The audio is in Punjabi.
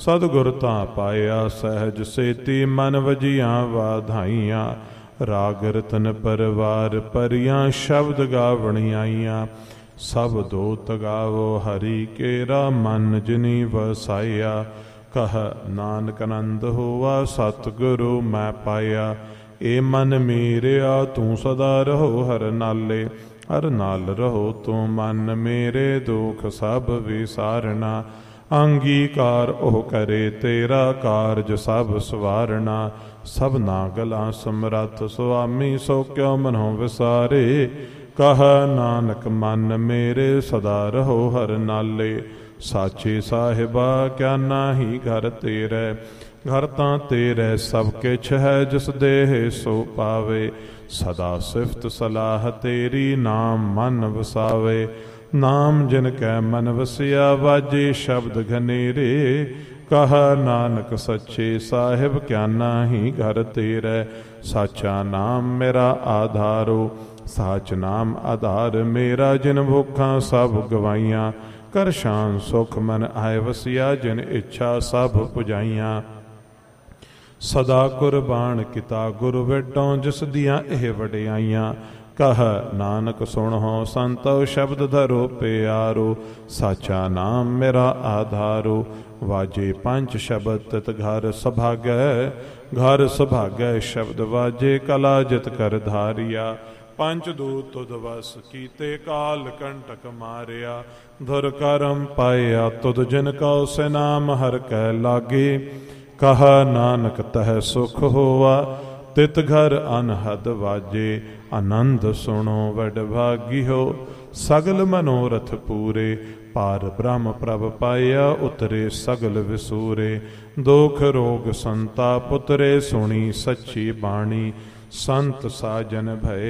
ਸਤਿਗੁਰ ਤਾਂ ਪਾਇਆ ਸਹਿਜ ਸੇਤੀ, ਮਨ ਵਜੀਆਂ ਵਾਧਾਈਆਂ। ਰਾਗ ਰਤਨ ਪਰਵਾਰ ਪਰੀਆਂ, ਸ਼ਬਦ ਗਾਵਣ ਆਈਆਂ। ਸਭ ਦੋਤ ਗਾਵੋ ਹਰੀ ਕੇਰਾ, ਮਨ ਜਿਨੀ ਵਸਾਇਆ। ਕਹ ਨਾਨਕ ਆਨੰਦ ਹੋਆ, ਸਤਿਗੁਰੂ ਮੈਂ ਪਾਇਆ। ਏ ਮਨ ਮੇਰਿਆ ਤੂੰ ਸਦਾ ਰਹੋ ਹਰ ਨਾਲੇ, ਹਰ ਨਾਲ ਰਹੋ ਤੂੰ ਮਨ ਮੇਰੇ, ਦੁਖ ਸਭ ਵਿਸਾਰਨਾ। ਅੰਗੀਕਾਰ ਉਹ ਕਰੇ ਤੇਰਾ, ਕਾਰਜ ਸਭ ਸਵਾਰਨਾ। ਸਭਨਾ ਗਲਾਂ ਸਮਰੱਥ ਸੁਆਮੀ, ਸੋ ਕਿਉ ਮਨੋ ਵਿਸਾਰੇ। ਕਹ ਨਾਨਕ ਮਨ ਮੇਰੇ, ਸਦਾ ਰਹੋ ਹਰ ਨਾਲੇ। ਸਾਚੇ ਸਾਹਿਬਾ ਕਿਆ ਨਾਹੀ ਘਰ ਤੇਰੇ, ਘਰ ਤਾਂ ਤੇਰੇ ਸਭ ਕਿਛ ਹੈ, ਜਿਸ ਦੇਹ ਸੋ ਪਾਵੇ। ਸਦਾ ਸਿਫਤ ਸਲਾਹ ਤੇਰੀ, ਨਾਮ ਮਨ ਵਸਾਵੇ। ਨਾਮ ਜਿਨ ਕੈ ਮਨ ਵਸਿਆ, ਵਾਜੇ ਸ਼ਬਦ ਘਨੇਰੇ। ਕਹ ਨਾਨਕ ਸੱਚੇ ਸਾਹਿਬ ਕਿਆ ਨਾਹੀ ਘਰ ਤੇਰੇ। ਸਾਚਾ ਨਾਮ ਮੇਰਾ ਆਧਾਰੋ, ਸਾਚ ਨਾਮ ਆਧਾਰ ਮੇਰਾ। ਜਿਨ ਭੁੱਖਾਂ ਸਭ ਗਵਾਈਆਂ, ਕਰ ਸ਼ਾਨ ਸੁਖ ਮਨ ਆਏ ਵਸਿਆ। ਜਿਨ ਇੱਛਾ ਸਭ ਪੁਜਾਈਆਂ। ਸਦਾ ਕੁਰਬਾਨ ਕੀਤਾ ਗੁਰ ਵੇਟੋਂ, ਜਿਸ ਦੀਆਂ ਇਹ ਵਡਿਆਈਆਂ। ਕਹ ਨਾਨਕ ਸੁਣੋ ਸੰਤੋ, ਸ਼ਬਦ ਧਰੋ ਪਿਆਰੋ। ਸਾਚਾ ਨਾਮ ਮੇਰਾ ਆਧਾਰੋ, ਵਾਜੇ ਪੰਜ ਸ਼ਬਦ ਤਿਤ ਘਰ ਸੁਭਾਗੈ। ਘਰ ਸੁਭਾਗੈ ਸ਼ਬਦ ਵਾਜੇ, ਕਲਾ ਜਿਤ ਕਰ ਧਾਰਿਆ। ਪੰਜ ਦੂਤ ਤੁਧ ਵਸ ਕੀਤੇ, ਕਾਲ ਕੰਟਕ ਮਾਰਿਆ। ਧੁਰ ਕਰਮ ਪਾਇਆ ਤੁਧ ਜਿਨ ਕਉ, ਸੇ ਨਾਮ ਹਰ ਕੈ ਲਾਗੇ। ਕਹ ਨਾਨਕ ਤਹ ਸੁਖ ਹੋਆ, ਤਿਤ ਘਰ ਅਨਹਦ ਵਾਜੇ। ਆਨੰਦ ਸੁਣੋ ਵਡ ਭਾਗਿਓ, ਸਗਲ ਮਨੋਰਥ ਪੂਰੇ। ਪਾਰ ਬ੍ਰਹਮ ਪ੍ਰਭ ਪਾਇਆ, ਉਤਰੇ ਸਗਲ ਵਿਸੂਰੇ। ਦੁਖ ਰੋਗ ਸੰਤਾਪ ਉਤਰੇ, ਸੁਣੀ ਸੱਚੀ ਬਾਣੀ। ਸੰਤ ਸਾਜਨ ਭਏ